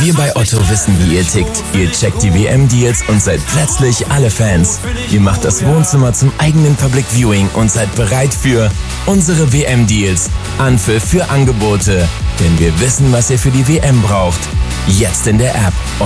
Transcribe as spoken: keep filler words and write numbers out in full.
Wir bei Otto wissen, wie ihr tickt. Ihr checkt die W M-Deals und seid plötzlich alle Fans. Ihr macht das Wohnzimmer zum eigenen Public Viewing und seid bereit für unsere W M-Deals. Anpfiff für Angebote. Denn wir wissen, was ihr für die W M braucht. Jetzt in der App.